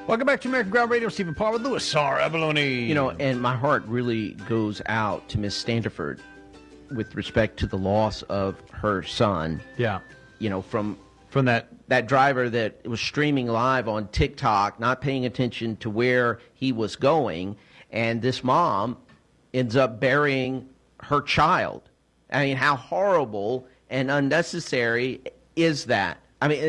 Welcome back to American Ground Radio. Stephen Paul with Louis R. Abalone. You know, and my heart really goes out to Miss Standiford with respect to the loss of her son. Yeah. You know, from that driver that was streaming live on TikTok, not paying attention to where he was going, and this mom ends up burying her child. I mean, how horrible and unnecessary is that? I mean,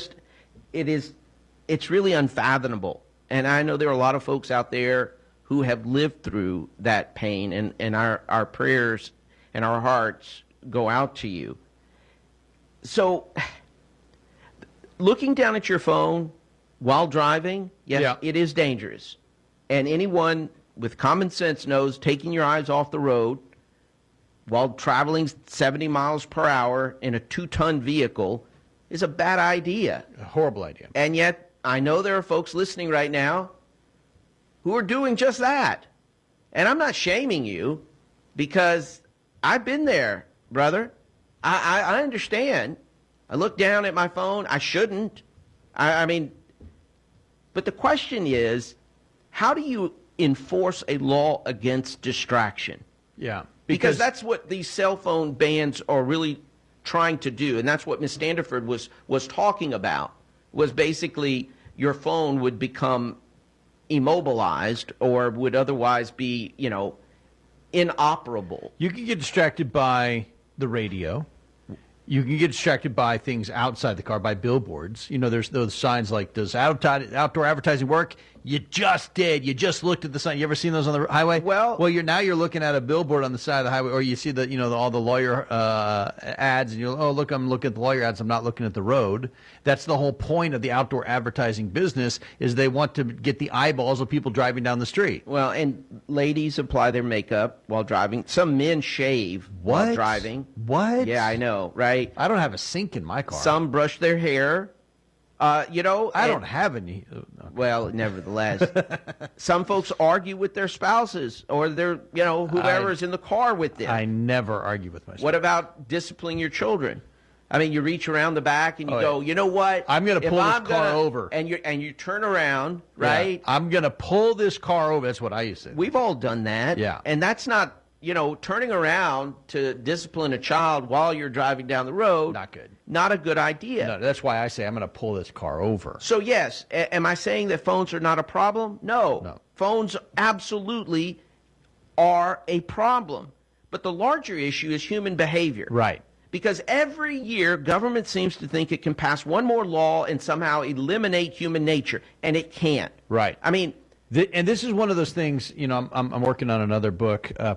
it's really unfathomable. And I know there are a lot of folks out there who have lived through that pain, and our prayers and our hearts go out to you. So, looking down at your phone while driving, yes, It is dangerous. And anyone with common sense knows taking your eyes off the road while traveling 70 miles per hour in a 2-ton vehicle is a bad idea. A horrible idea. And yet, I know there are folks listening right now who are doing just that. And I'm not shaming you because I've been there, brother. I understand. I look down at my phone. I shouldn't. I mean, but the question is, how do you enforce a law against distraction? Yeah. Because that's what these cell phone bans are really trying to do. And that's what Ms. Standiford was talking about, was basically your phone would become immobilized or would otherwise be, inoperable. You can get distracted by the radio. You can get distracted by things outside the car, by billboards. You know, there's those signs like, does outdoor advertising work? You just did. You just looked at the sign. You ever seen those on the highway? Well, you're looking at a billboard on the side of the highway, or you see all the lawyer ads, and you're, look, I'm looking at the lawyer ads. I'm not looking at the road. That's the whole point of the outdoor advertising business, is they want to get the eyeballs of people driving down the street. Well, and ladies apply their makeup while driving. Some men shave while driving. What? Yeah, I know, right? I don't have a sink in my car. Some brush their hair. I don't have any. Okay. Well, nevertheless, some folks argue with their spouses or their, whoever is in the car with them. I never argue with my spouse. What about disciplining your children? I mean, you reach around the back and you go, you know what? I'm going to pull this car over. And you turn around, right? Yeah, I'm going to pull this car over. That's what I used to do. We've all done that. Yeah. And that's not, turning around to discipline a child while you're driving down the road. Not good. Not a good idea. No, that's why I say I'm going to pull this car over. So, yes, am I saying that phones are not a problem? No. Phones absolutely are a problem. But the larger issue is human behavior. Right. Because every year, government seems to think it can pass one more law and somehow eliminate human nature, and it can't. Right. I mean, and this is one of those things. I'm working on another book, The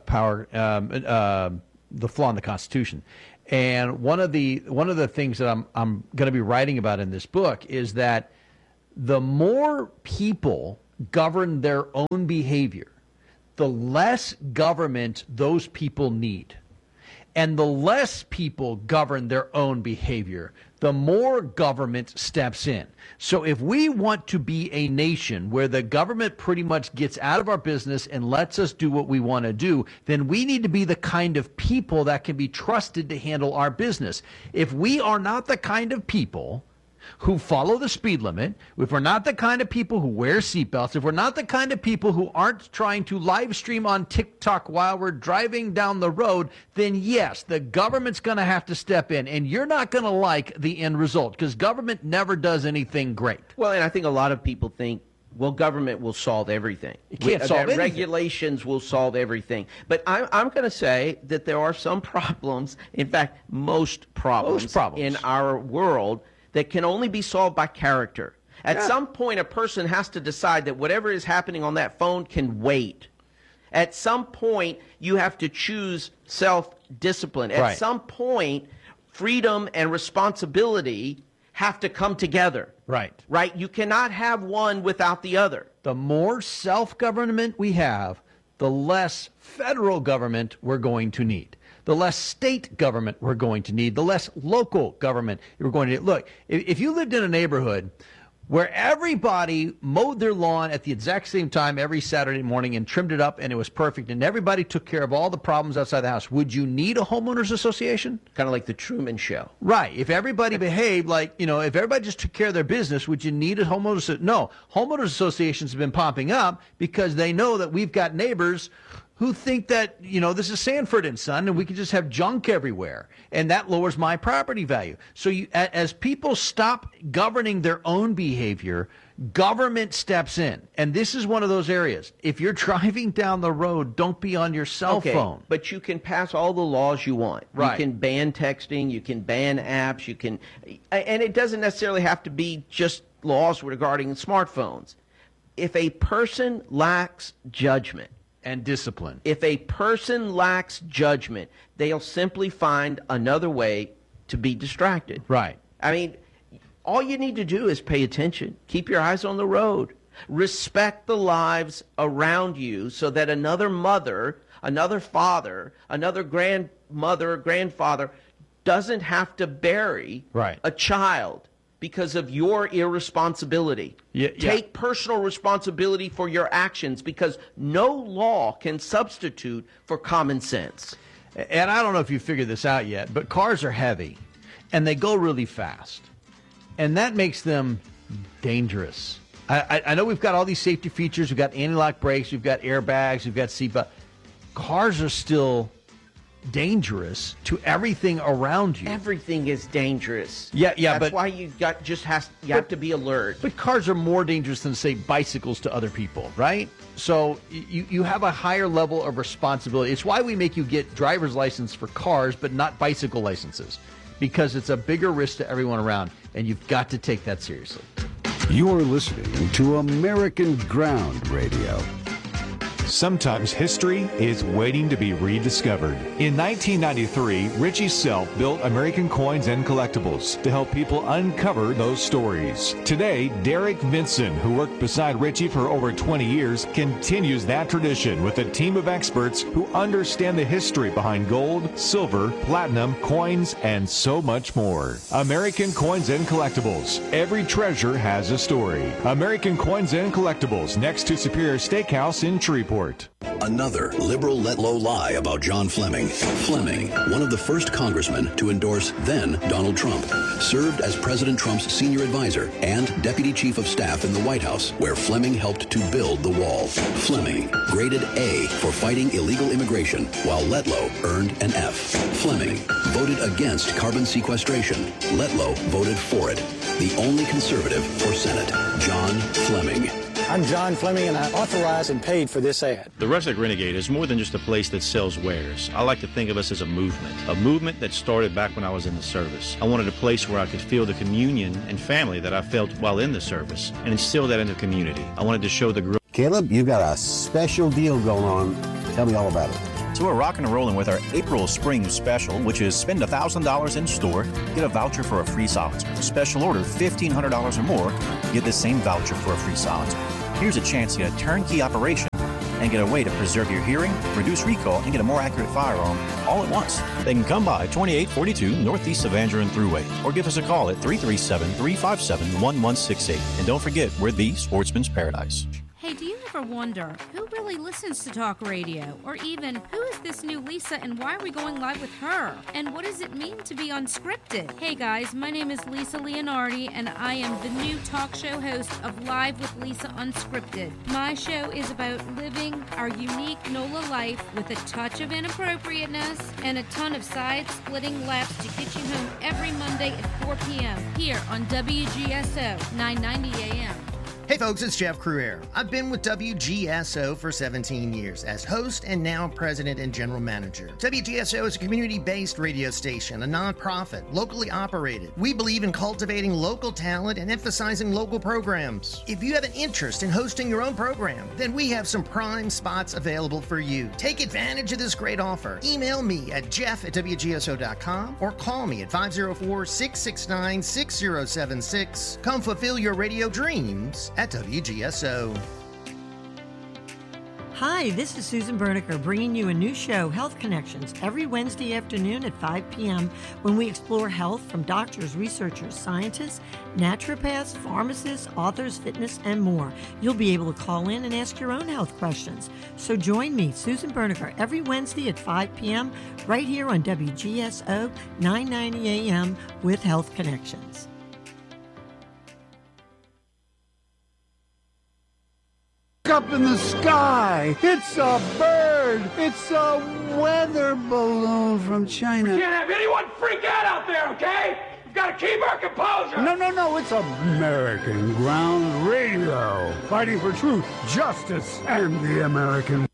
Flaw in the Constitution, and one of the things that I'm going to be writing about in this book is that the more people govern their own behavior, the less government those people need. And the less people govern their own behavior, the more government steps in. So if we want to be a nation where the government pretty much gets out of our business and lets us do what we want to do, then we need to be the kind of people that can be trusted to handle our business. If we are not the kind of people who follow the speed limit, if we're not the kind of people who wear seatbelts, if we're not the kind of people who aren't trying to live stream on TikTok while we're driving down the road, then yes, the government's going to have to step in, and you're not going to like the end result because government never does anything great. Well, and I think a lot of people think, well, government will solve everything. It can't solve anything. Regulations will solve everything. But I'm going to say that there are some problems, in fact, most problems in our world that can only be solved by character. At some point, a person has to decide that whatever is happening on that phone can wait. At some point, you have to choose self-discipline. At some point, freedom and responsibility have to come together. Right. You cannot have one without the other. The more self-government we have, the less federal government we're going to need. The less state government we're going to need, the less local government we're going to need. Look, if you lived in a neighborhood where everybody mowed their lawn at the exact same time every Saturday morning and trimmed it up, and it was perfect, and everybody took care of all the problems outside the house, would you need a homeowners association? Kind of like the Truman Show. Right. If everybody behaved like, if everybody just took care of their business, would you need a homeowners? No. Homeowners associations have been popping up because they know that we've got neighbors who think that, this is Sanford and Son and we can just have junk everywhere. And that lowers my property value. So as people stop governing their own behavior, government steps in. And this is one of those areas. If you're driving down the road, don't be on your cell phone. But you can pass all the laws you want. Right. You can ban texting, you can ban apps, and it doesn't necessarily have to be just laws regarding smartphones. If a person lacks judgment, and discipline. If a person lacks judgment, they'll simply find another way to be distracted. Right. I mean, all you need to do is pay attention. Keep your eyes on the road. Respect the lives around you so that another mother, another father, another grandmother or grandfather doesn't have to bury a child because of your irresponsibility. Take personal responsibility for your actions because no law can substitute for common sense. And I don't know if you figured this out yet, but cars are heavy and they go really fast. And that makes them dangerous. I know we've got all these safety features. We've got anti-lock brakes. We've got airbags. We've got seatbelt. Cars are still dangerous to everything around you. Everything is dangerous. That's why you have to be alert. But cars are more dangerous than, say, bicycles to other people, right? So you have a higher level of responsibility. It's why we make you get driver's license for cars, but not bicycle licenses, because it's a bigger risk to everyone around, and you've got to take that seriously. You're listening to American Ground Radio. Sometimes history is waiting to be rediscovered. In 1993, Richie Self built American Coins and Collectibles to help people uncover those stories. Today, Derek Vinson, who worked beside Richie for over 20 years, continues that tradition with a team of experts who understand the history behind gold, silver, platinum, coins, and so much more. American Coins and Collectibles. Every treasure has a story. American Coins and Collectibles, next to Superior Steakhouse in Shreveport. Another liberal let-low lie about John Fleming. Fleming, one of the first congressmen to endorse then Donald Trump, served as President Trump's senior advisor and deputy chief of staff in the White House, where Fleming helped to build the wall. Fleming, graded A for fighting illegal immigration, while Letlow earned an F. Fleming voted against carbon sequestration. Letlow voted for it. The only conservative for Senate, John Fleming. I'm John Fleming, and I authorized and paid for this ad. The Rustic Renegade is more than just a place that sells wares. I like to think of us as a movement that started back when I was in the service. I wanted a place where I could feel the communion and family that I felt while in the service and instill that in the community. I wanted to show the growth. Caleb, you've got a special deal going on. Tell me all about it. So we're rocking and rolling with our April Spring Special, which is spend $1,000 in store, get a voucher for a free silencer. Special order $1,500 or more, get the same voucher for a free silencer. Here's a chance to get a turnkey operation and get a way to preserve your hearing, reduce recall, and get a more accurate firearm all at once. They can come by 2842 Northeast Evangeline Thruway or give us a call at 337-357-1168. And don't forget, we're the Sportsman's Paradise. Hey, do you ever wonder who really listens to talk radio? Or even, who is this new Lisa and why are we going live with her? And what does it mean to be unscripted? Hey guys, my name is Lisa Leonardi and I am the new talk show host of Live with Lisa Unscripted. My show is about living our unique NOLA life with a touch of inappropriateness and a ton of side-splitting laughs to get you home every Monday at 4 p.m. here on WGSO 990 AM. Hey folks, it's Jeff Cruier. I've been with WGSO for 17 years as host and now president and general manager. WGSO is a community-based radio station, a nonprofit, locally operated. We believe in cultivating local talent and emphasizing local programs. If you have an interest in hosting your own program, then we have some prime spots available for you. Take advantage of this great offer. Email me at jeff@wgso.com or call me at 504-669-6076. Come fulfill your radio dreams at WGSO. Hi, this is Susan Berniker bringing you a new show, Health Connections, every Wednesday afternoon at 5 p.m. when we explore health from doctors, researchers, scientists, naturopaths, pharmacists, authors, fitness, and more. You'll be able to call in and ask your own health questions. So join me, Susan Berniker, every Wednesday at 5 p.m. right here on WGSO 990 AM with Health Connections. Up in the sky. It's a bird. It's a weather balloon from China. We can't have anyone freak out there, okay? We've got to keep our composure. No. It's American Ground Radio. Fighting for truth, justice, and the American